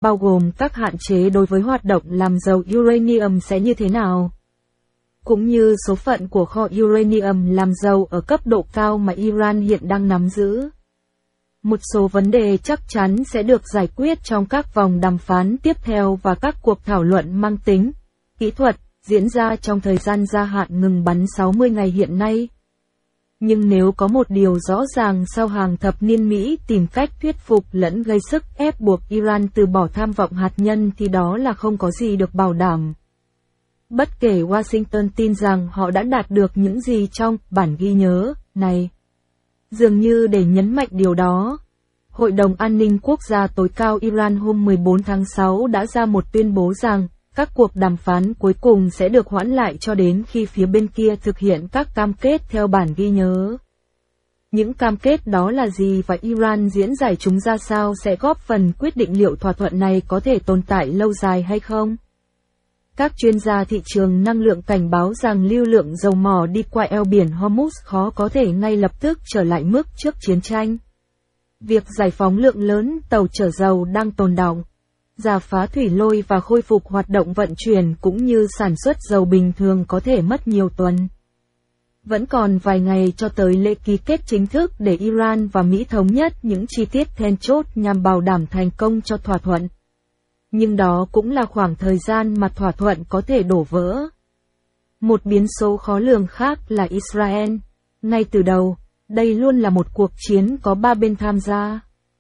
bao gồm các hạn chế đối với hoạt động làm giàu uranium sẽ như thế nào, cũng như số phận của kho uranium làm giàu ở cấp độ cao mà Iran hiện đang nắm giữ. Một số vấn đề chắc chắn sẽ được giải quyết trong các vòng đàm phán tiếp theo và các cuộc thảo luận mang tính kỹ thuật diễn ra trong thời gian gia hạn ngừng bắn 60 ngày hiện nay. Nhưng nếu có một điều rõ ràng sau hàng thập niên Mỹ tìm cách thuyết phục lẫn gây sức ép buộc Iran từ bỏ tham vọng hạt nhân thì đó là không có gì được bảo đảm. Bất kể Washington tin rằng họ đã đạt được những gì trong bản ghi nhớ này. Dường như để nhấn mạnh điều đó, Hội đồng An ninh Quốc gia tối cao Iran hôm 14 tháng 6 đã ra một tuyên bố rằng các cuộc đàm phán cuối cùng sẽ được hoãn lại cho đến khi phía bên kia thực hiện các cam kết theo bản ghi nhớ. Những cam kết đó là gì và Iran diễn giải chúng ra sao sẽ góp phần quyết định liệu thỏa thuận này có thể tồn tại lâu dài hay không. Các chuyên gia thị trường năng lượng cảnh báo rằng lưu lượng dầu mỏ đi qua eo biển Hormuz khó có thể ngay lập tức trở lại mức trước chiến tranh. Việc giải phóng lượng lớn tàu chở dầu đang tồn đọng, rà phá thủy lôi và khôi phục hoạt động vận chuyển cũng như sản xuất dầu bình thường có thể mất nhiều tuần. Vẫn còn vài ngày cho tới lễ ký kết chính thức để Iran và Mỹ thống nhất những chi tiết then chốt nhằm bảo đảm thành công cho thỏa thuận. Nhưng đó cũng là khoảng thời gian mà thỏa thuận có thể đổ vỡ. Một biến số khó lường khác là Israel. Ngay từ đầu, đây luôn là một cuộc chiến có 3 bên tham gia.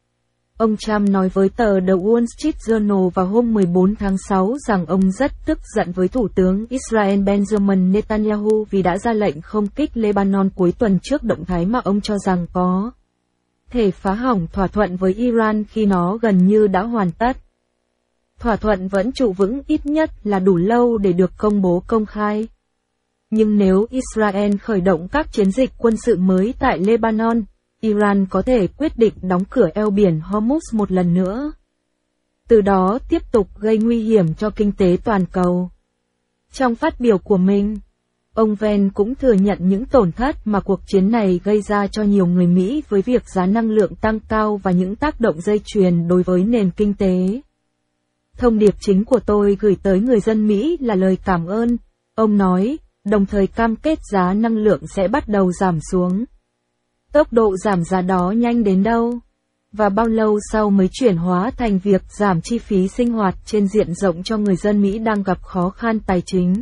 Ông Trump nói với tờ The Wall Street Journal vào hôm 14 tháng 6 rằng ông rất tức giận với Thủ tướng Israel Benjamin Netanyahu vì đã ra lệnh không kích Lebanon cuối tuần trước động thái mà ông cho rằng có thể phá hỏng thỏa thuận với Iran khi nó gần như đã hoàn tất. Thỏa thuận vẫn trụ vững ít nhất là đủ lâu để được công bố công khai. Nhưng nếu Israel khởi động các chiến dịch quân sự mới tại Lebanon, Iran có thể quyết định đóng cửa eo biển Hormuz một lần nữa. Từ đó tiếp tục gây nguy hiểm cho kinh tế toàn cầu. Trong phát biểu của mình, ông Vance cũng thừa nhận những tổn thất mà cuộc chiến này gây ra cho nhiều người Mỹ với việc giá năng lượng tăng cao và những tác động dây chuyền đối với nền kinh tế. Thông điệp chính của tôi gửi tới người dân Mỹ là lời cảm ơn, ông nói, đồng thời cam kết giá năng lượng sẽ bắt đầu giảm xuống. Tốc độ giảm giá đó nhanh đến đâu? Và bao lâu sau mới chuyển hóa thành việc giảm chi phí sinh hoạt trên diện rộng cho người dân Mỹ đang gặp khó khăn tài chính?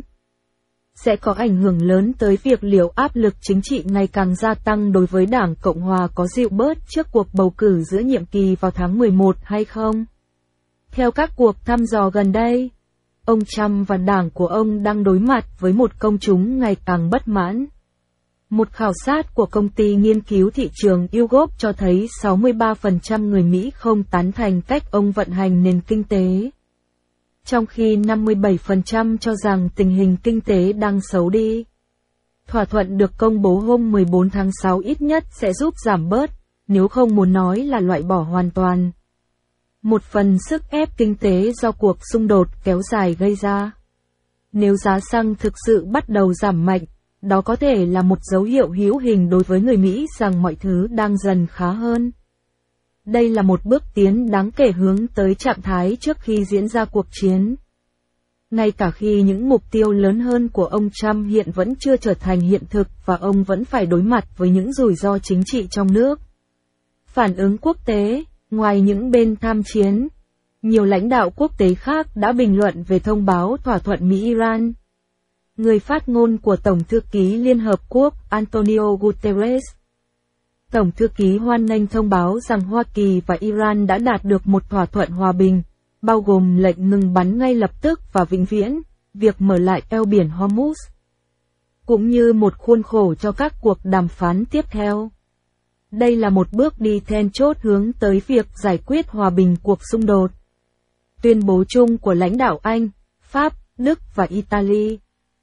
Sẽ có ảnh hưởng lớn tới việc liệu áp lực chính trị ngày càng gia tăng đối với Đảng Cộng Hòa có dịu bớt trước cuộc bầu cử giữa nhiệm kỳ vào tháng 11 hay không? Theo các cuộc thăm dò gần đây, ông Trump và đảng của ông đang đối mặt với một công chúng ngày càng bất mãn. Một khảo sát của công ty nghiên cứu thị trường YouGov cho thấy 63% người Mỹ không tán thành cách ông vận hành nền kinh tế, trong khi 57% cho rằng tình hình kinh tế đang xấu đi. Thỏa thuận được công bố hôm 14 tháng 6 ít nhất sẽ giúp giảm bớt, nếu không muốn nói là loại bỏ hoàn toàn, một phần sức ép kinh tế do cuộc xung đột kéo dài gây ra. Nếu giá xăng thực sự bắt đầu giảm mạnh, đó có thể là một dấu hiệu hữu hình đối với người Mỹ rằng mọi thứ đang dần khá hơn. Đây là một bước tiến đáng kể hướng tới trạng thái trước khi diễn ra cuộc chiến. Ngay cả khi những mục tiêu lớn hơn của ông Trump hiện vẫn chưa trở thành hiện thực và ông vẫn phải đối mặt với những rủi ro chính trị trong nước. Phản ứng quốc tế, ngoài những bên tham chiến, nhiều lãnh đạo quốc tế khác đã bình luận về thông báo thỏa thuận Mỹ-Iran. Người phát ngôn của Tổng thư ký Liên Hợp Quốc Antonio Guterres, Tổng thư ký hoan nghênh thông báo rằng Hoa Kỳ và Iran đã đạt được một thỏa thuận hòa bình, bao gồm lệnh ngừng bắn ngay lập tức và vĩnh viễn, việc mở lại eo biển Hormuz, cũng như một khuôn khổ cho các cuộc đàm phán tiếp theo. Đây là một bước đi then chốt hướng tới việc giải quyết hòa bình cuộc xung đột. Tuyên bố chung của lãnh đạo Anh, Pháp, Đức và Italy.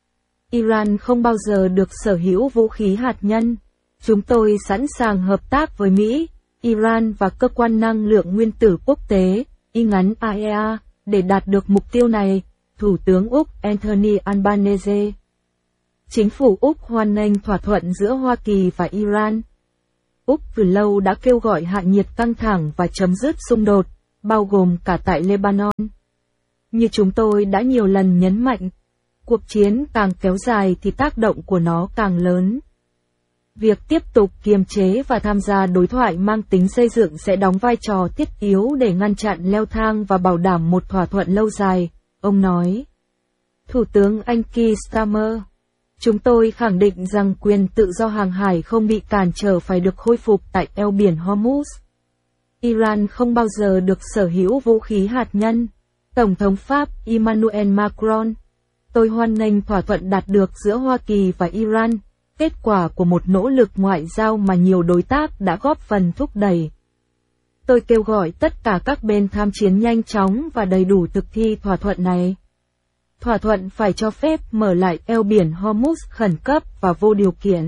Iran không bao giờ được sở hữu vũ khí hạt nhân. Chúng tôi sẵn sàng hợp tác với Mỹ, Iran và Cơ quan Năng lượng Nguyên tử Quốc tế, ngắn IAEA, để đạt được mục tiêu này, Thủ tướng Úc Anthony Albanese. Chính phủ Úc hoan nghênh thỏa thuận giữa Hoa Kỳ và Iran. Úc từ lâu đã kêu gọi hạ nhiệt căng thẳng và chấm dứt xung đột, bao gồm cả tại Lebanon. Như chúng tôi đã nhiều lần nhấn mạnh, cuộc chiến càng kéo dài thì tác động của nó càng lớn. Việc tiếp tục kiềm chế và tham gia đối thoại mang tính xây dựng sẽ đóng vai trò thiết yếu để ngăn chặn leo thang và bảo đảm một thỏa thuận lâu dài, ông nói. Thủ tướng Anh Keir Starmer: Chúng tôi khẳng định rằng quyền tự do hàng hải không bị cản trở phải được khôi phục tại eo biển Hormuz. Iran không bao giờ được sở hữu vũ khí hạt nhân. Tổng thống Pháp Emmanuel Macron: Tôi hoan nghênh thỏa thuận đạt được giữa Hoa Kỳ và Iran, kết quả của một nỗ lực ngoại giao mà nhiều đối tác đã góp phần thúc đẩy. Tôi kêu gọi tất cả các bên tham chiến nhanh chóng và đầy đủ thực thi thỏa thuận này. Thỏa thuận phải cho phép mở lại eo biển Hormuz khẩn cấp và vô điều kiện.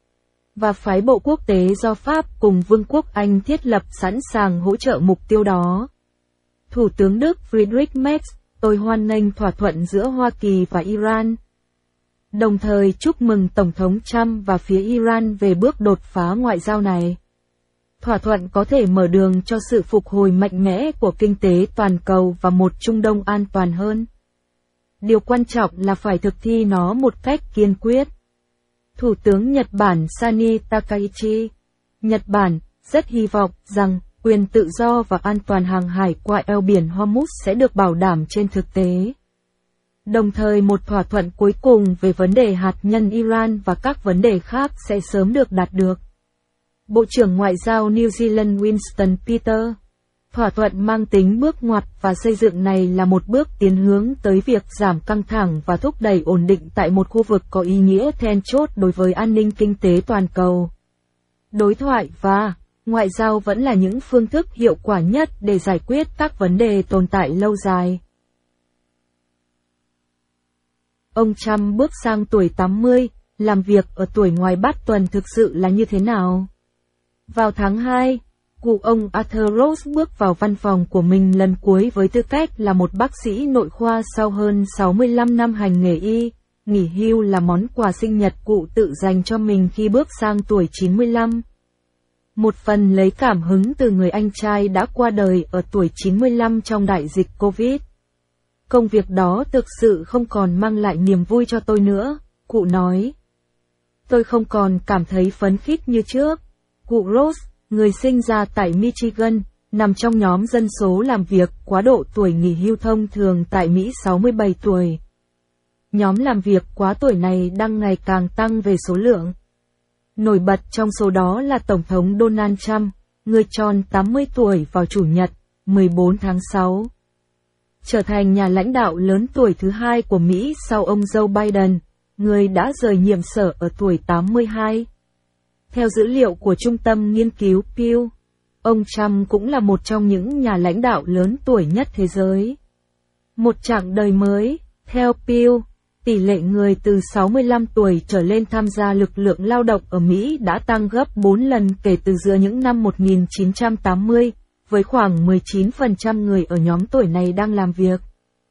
Và phái bộ quốc tế do Pháp cùng Vương quốc Anh thiết lập sẵn sàng hỗ trợ mục tiêu đó. Thủ tướng Đức Friedrich Merz: Tôi hoan nghênh thỏa thuận giữa Hoa Kỳ và Iran. Đồng thời chúc mừng Tổng thống Trump và phía Iran về bước đột phá ngoại giao này. Thỏa thuận có thể mở đường cho sự phục hồi mạnh mẽ của kinh tế toàn cầu và một Trung Đông an toàn hơn. Điều quan trọng là phải thực thi nó một cách kiên quyết. Thủ tướng Nhật Bản Sani Takaichi: Nhật Bản rất hy vọng rằng quyền tự do và an toàn hàng hải qua eo biển Hormuz sẽ được bảo đảm trên thực tế. Đồng thời một thỏa thuận cuối cùng về vấn đề hạt nhân Iran và các vấn đề khác sẽ sớm được đạt được. Bộ trưởng Ngoại giao New Zealand Winston Peters: Thỏa thuận mang tính bước ngoặt và xây dựng này là một bước tiến hướng tới việc giảm căng thẳng và thúc đẩy ổn định tại một khu vực có ý nghĩa then chốt đối với an ninh kinh tế toàn cầu. Đối thoại và ngoại giao vẫn là những phương thức hiệu quả nhất để giải quyết các vấn đề tồn tại lâu dài. Ông Trump bước sang tuổi 80, làm việc ở tuổi ngoài bát tuần thực sự là như thế nào? Vào tháng 2, cụ ông Arthur Ross bước vào văn phòng của mình lần cuối với tư cách là một bác sĩ nội khoa sau hơn 65 năm hành nghề y. Nghỉ hưu là món quà sinh nhật cụ tự dành cho mình khi bước sang tuổi 95. Một phần lấy cảm hứng từ người anh trai đã qua đời ở tuổi 95 trong đại dịch Covid. Công việc đó thực sự không còn mang lại niềm vui cho tôi nữa, cụ nói. Tôi không còn cảm thấy phấn khích như trước. Cụ Ross, người sinh ra tại Michigan, nằm trong nhóm dân số làm việc quá độ tuổi nghỉ hưu thông thường tại Mỹ 67 tuổi. Nhóm làm việc quá tuổi này đang ngày càng tăng về số lượng. Nổi bật trong số đó là Tổng thống Donald Trump, người tròn 80 tuổi vào Chủ nhật, 14 tháng 6. Trở thành nhà lãnh đạo lớn tuổi thứ hai của Mỹ sau ông Joe Biden, người đã rời nhiệm sở ở tuổi 82. Theo dữ liệu của Trung tâm Nghiên cứu Pew, ông Trump cũng là một trong những nhà lãnh đạo lớn tuổi nhất thế giới. Một chặng đời mới, theo Pew, tỷ lệ người từ 65 tuổi trở lên tham gia lực lượng lao động ở Mỹ đã tăng gấp 4 lần kể từ giữa những năm 1980, với khoảng 19% người ở nhóm tuổi này đang làm việc.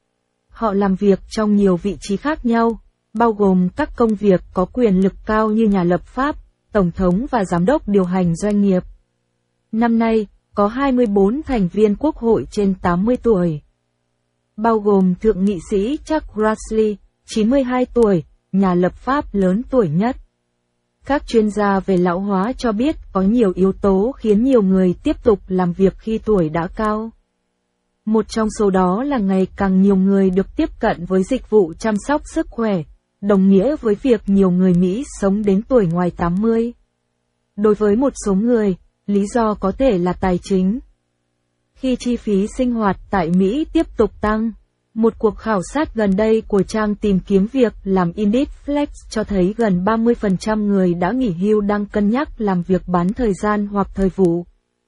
Họ làm việc trong nhiều vị trí khác nhau, bao gồm các công việc có quyền lực cao như nhà lập pháp, tổng thống và giám đốc điều hành doanh nghiệp. Năm nay, có 24 thành viên quốc hội trên 80 tuổi, bao gồm thượng nghị sĩ Chuck Grassley, 92 tuổi, nhà lập pháp lớn tuổi nhất. Các chuyên gia về lão hóa cho biết có nhiều yếu tố khiến nhiều người tiếp tục làm việc khi tuổi đã cao. Một trong số đó là ngày càng nhiều người được tiếp cận với dịch vụ chăm sóc sức khỏe, đồng nghĩa với việc nhiều người Mỹ sống đến tuổi ngoài 80. Đối với một số người, lý do có thể là tài chính. Khi chi phí sinh hoạt tại Mỹ tiếp tục tăng, một cuộc khảo sát gần đây của trang tìm kiếm việc làm Indeed Flex cho thấy gần 30% người đã nghỉ hưu đang cân nhắc làm việc bán thời gian hoặc thời vụ.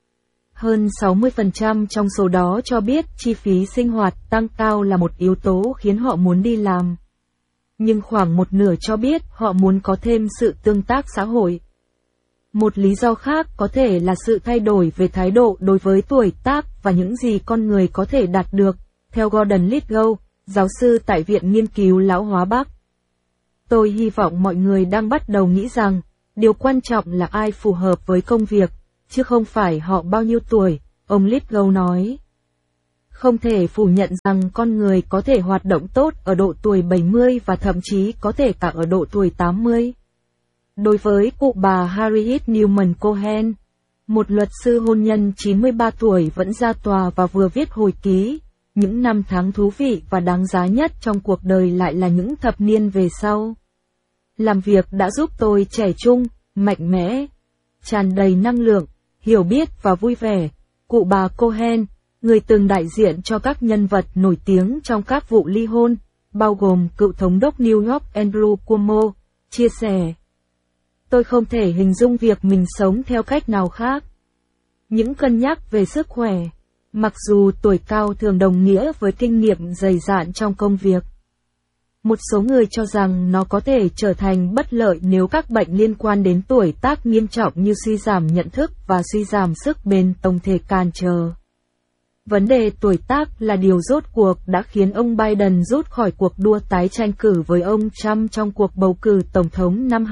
Hơn 60% trong số đó cho biết chi phí sinh hoạt tăng cao là một yếu tố khiến họ muốn đi làm. Nhưng khoảng một nửa cho biết họ muốn có thêm sự tương tác xã hội. Một lý do khác có thể là sự thay đổi về thái độ đối với tuổi tác và những gì con người có thể đạt được, theo Gordon Lithgow, giáo sư tại Viện Nghiên cứu Lão hóa Bắc. Tôi hy vọng mọi người đang bắt đầu nghĩ rằng, điều quan trọng là ai phù hợp với công việc, chứ không phải họ bao nhiêu tuổi, ông Lithgow nói. Không thể phủ nhận rằng con người có thể hoạt động tốt ở độ tuổi 70 và thậm chí có thể cả ở độ tuổi 80. Đối với cụ bà Harriet Newman Cohen, một luật sư hôn nhân 93 tuổi vẫn ra tòa và vừa viết hồi ký, những năm tháng thú vị và đáng giá nhất trong cuộc đời lại là những thập niên về sau. Làm việc đã giúp tôi trẻ trung, mạnh mẽ, tràn đầy năng lượng, hiểu biết và vui vẻ. Cụ bà Cohen, người từng đại diện cho các nhân vật nổi tiếng trong các vụ ly hôn, bao gồm cựu thống đốc New York Andrew Cuomo, chia sẻ: Tôi không thể hình dung việc mình sống theo cách nào khác. Những cân nhắc về sức khỏe, mặc dù tuổi cao thường đồng nghĩa với kinh nghiệm dày dạn trong công việc. Một số người cho rằng nó có thể trở thành bất lợi nếu các bệnh liên quan đến tuổi tác nghiêm trọng như suy giảm nhận thức và suy giảm sức bền tổng thể cản trở. Vấn đề tuổi tác là điều rốt cuộc đã khiến ông Biden rút khỏi cuộc đua tái tranh cử với ông Trump trong cuộc bầu cử tổng thống năm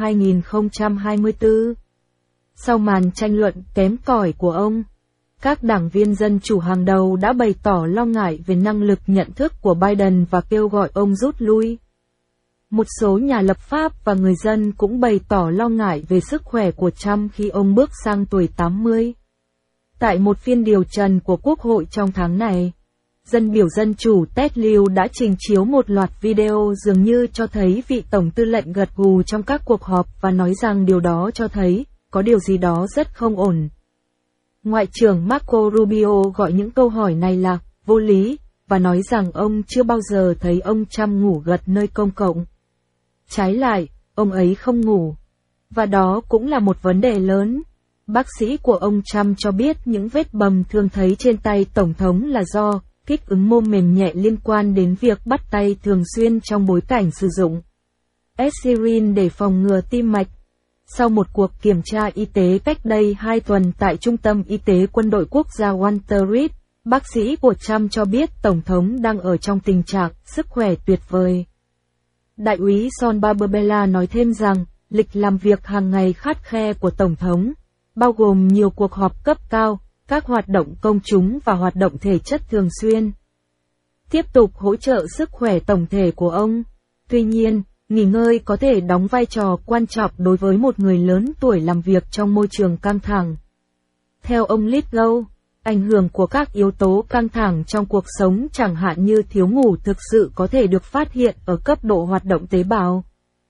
2024. Sau màn tranh luận kém cỏi của ông, các đảng viên Dân Chủ hàng đầu đã bày tỏ lo ngại về năng lực nhận thức của Biden và kêu gọi ông rút lui. Một số nhà lập pháp và người dân cũng bày tỏ lo ngại về sức khỏe của Trump khi ông bước sang tuổi 80. Tại một phiên điều trần của Quốc hội trong tháng này, dân biểu Dân Chủ Ted Lieu đã trình chiếu một loạt video dường như cho thấy vị tổng tư lệnh gật gù trong các cuộc họp và nói rằng điều đó cho thấy có điều gì đó rất không ổn. Ngoại trưởng Marco Rubio gọi những câu hỏi này là vô lý, và nói rằng ông chưa bao giờ thấy ông Trump ngủ gật nơi công cộng. Trái lại, ông ấy không ngủ. Và đó cũng là một vấn đề lớn. Bác sĩ của ông Trump cho biết những vết bầm thường thấy trên tay Tổng thống là do kích ứng mô mềm nhẹ liên quan đến việc bắt tay thường xuyên trong bối cảnh sử dụng aspirin để phòng ngừa tim mạch. Sau một cuộc kiểm tra y tế cách đây 2 tuần tại Trung tâm Y tế Quân đội Quốc gia Walter Reed, bác sĩ của Trump cho biết Tổng thống đang ở trong tình trạng sức khỏe tuyệt vời. Đại úy Sean Barbella nói thêm rằng, lịch làm việc hàng ngày khắt khe của Tổng thống, bao gồm nhiều cuộc họp cấp cao, các hoạt động công chúng và hoạt động thể chất thường xuyên, tiếp tục hỗ trợ sức khỏe tổng thể của ông. Tuy nhiên, nghỉ ngơi có thể đóng vai trò quan trọng đối với một người lớn tuổi làm việc trong môi trường căng thẳng. Theo ông Lithgow, ảnh hưởng của các yếu tố căng thẳng trong cuộc sống chẳng hạn như thiếu ngủ thực sự có thể được phát hiện ở cấp độ hoạt động tế bào.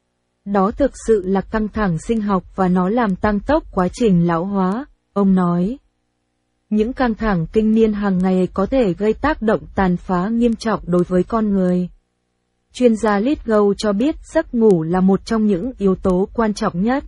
Đó thực sự là căng thẳng sinh học và nó làm tăng tốc quá trình lão hóa, ông nói. Những căng thẳng kinh niên hàng ngày có thể gây tác động tàn phá nghiêm trọng đối với con người. Chuyên gia Lithgow cho biết giấc ngủ là một trong những yếu tố quan trọng nhất,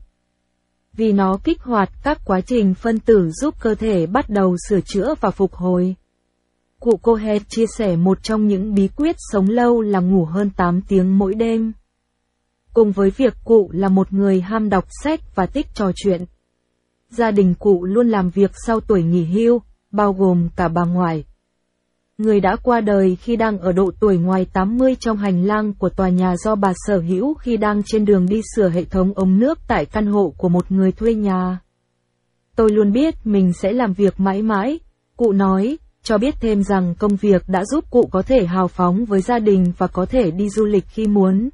vì nó kích hoạt các quá trình phân tử giúp cơ thể bắt đầu sửa chữa và phục hồi. Cụ Cohen chia sẻ một trong những bí quyết sống lâu là ngủ hơn 8 tiếng mỗi đêm. Cùng với việc cụ là một người ham đọc sách và thích trò chuyện, gia đình cụ luôn làm việc sau tuổi nghỉ hưu, bao gồm cả bà ngoại, người đã qua đời khi đang ở độ tuổi ngoài 80 trong hành lang của tòa nhà do bà sở hữu khi đang trên đường đi sửa hệ thống ống nước tại căn hộ của một người thuê nhà. Tôi luôn biết mình sẽ làm việc mãi mãi, cụ nói, cho biết thêm rằng công việc đã giúp cụ có thể hào phóng với gia đình và có thể đi du lịch khi muốn.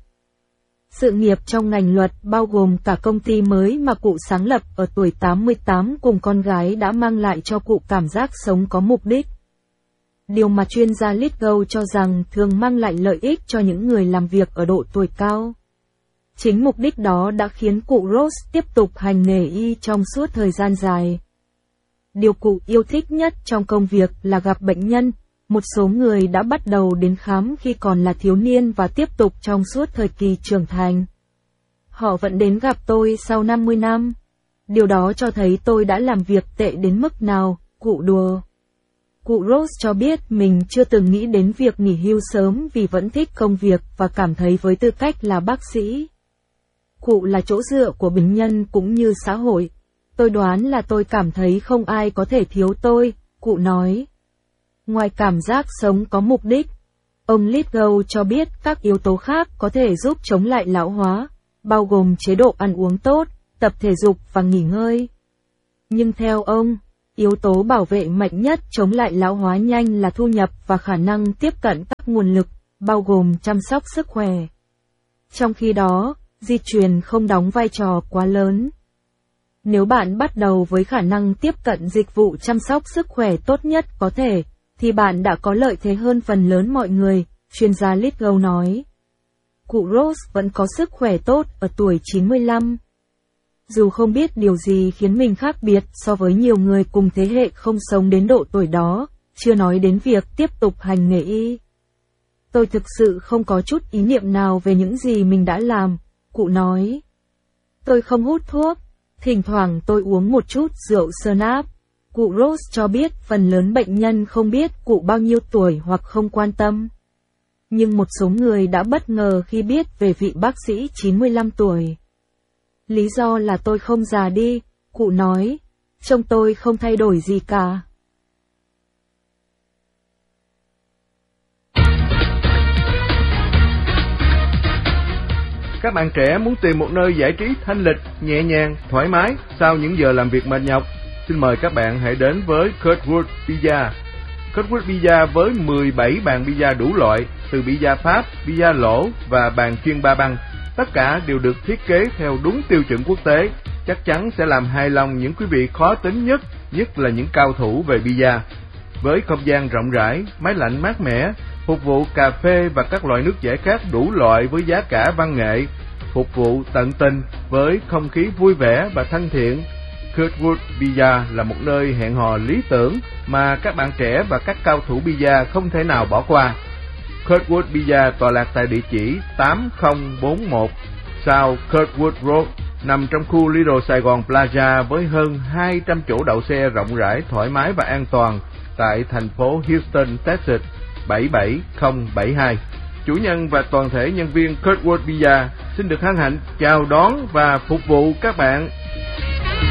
Sự nghiệp trong ngành luật bao gồm cả công ty mới mà cụ sáng lập ở tuổi 88 cùng con gái đã mang lại cho cụ cảm giác sống có mục đích. Điều mà chuyên gia Lithgow cho rằng thường mang lại lợi ích cho những người làm việc ở độ tuổi cao. Chính mục đích đó đã khiến cụ Ross tiếp tục hành nghề y trong suốt thời gian dài. Điều cụ yêu thích nhất trong công việc là gặp bệnh nhân. Một số người đã bắt đầu đến khám khi còn là thiếu niên và tiếp tục trong suốt thời kỳ trưởng thành. Họ vẫn đến gặp tôi sau 50 năm. Điều đó cho thấy tôi đã làm việc tệ đến mức nào, cụ đùa. Cụ Ross cho biết mình chưa từng nghĩ đến việc nghỉ hưu sớm vì vẫn thích công việc và cảm thấy với tư cách là bác sĩ. Cụ là chỗ dựa của bệnh nhân cũng như xã hội. Tôi đoán là tôi cảm thấy không ai có thể thiếu tôi, cụ nói. Ngoài cảm giác sống có mục đích, ông Lithgow cho biết các yếu tố khác có thể giúp chống lại lão hóa, bao gồm chế độ ăn uống tốt, tập thể dục và nghỉ ngơi. Nhưng theo ông, Yếu tố bảo vệ mạnh nhất chống lại lão hóa nhanh là thu nhập và khả năng tiếp cận các nguồn lực, bao gồm chăm sóc sức khỏe. Trong khi đó, di truyền không đóng vai trò quá lớn. Nếu bạn bắt đầu với khả năng tiếp cận dịch vụ chăm sóc sức khỏe tốt nhất có thể, thì bạn đã có lợi thế hơn phần lớn mọi người, chuyên gia Lithgow nói. Cụ Rose vẫn có sức khỏe tốt ở tuổi 95. Dù không biết điều gì khiến mình khác biệt so với nhiều người cùng thế hệ không sống đến độ tuổi đó, chưa nói đến việc tiếp tục hành nghề y. Tôi thực sự không có chút ý niệm nào về những gì mình đã làm, cụ nói. Tôi không hút thuốc, thỉnh thoảng tôi uống một chút rượu Smirnoff. Cụ Rose cho biết phần lớn bệnh nhân không biết cụ bao nhiêu tuổi hoặc không quan tâm. Nhưng một số người đã bất ngờ khi biết về vị bác sĩ 95 tuổi. Lý do là tôi không già đi, cụ nói. Trông tôi không thay đổi gì cả. Các bạn trẻ muốn tìm một nơi giải trí thanh lịch, nhẹ nhàng, thoải mái sau những giờ làm việc mệt nhọc? Xin mời các bạn hãy đến với Kurtwood Pizza. Kurtwood Pizza với 17 bàn pizza đủ loại, từ pizza Pháp, pizza lỗ và bàn chuyên ba băng. Tất cả đều được thiết kế theo đúng tiêu chuẩn quốc tế, chắc chắn sẽ làm hài lòng những quý vị khó tính nhất là những cao thủ về pizza. Với không gian rộng rãi, máy lạnh mát mẻ, phục vụ cà phê và các loại nước giải khát đủ loại với giá cả văn nghệ, phục vụ tận tình với không khí vui vẻ và thân thiện. Kurtwood Pizza là một nơi hẹn hò lý tưởng mà các bạn trẻ và các cao thủ pizza không thể nào bỏ qua. Kurtwood Pizza tọa lạc tại địa chỉ 8041 South Kurtwood Road, nằm trong khu Little Sài Gòn Plaza với hơn 200 chỗ đậu xe rộng rãi, thoải mái và an toàn tại thành phố Houston, Texas 77072. Chủ nhân và toàn thể nhân viên Kurtwood Pizza xin được hân hạnh chào đón và phục vụ các bạn.